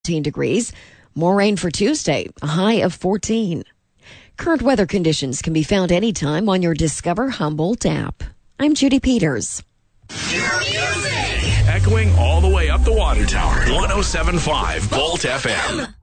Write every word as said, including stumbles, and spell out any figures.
degrees. More rain for Tuesday, a high of fourteen. Current weather conditions can be found anytime on your Discover Humboldt app. I'm Judy Peters. Echoing all the way up the water tower. one oh seven point five Volt F M.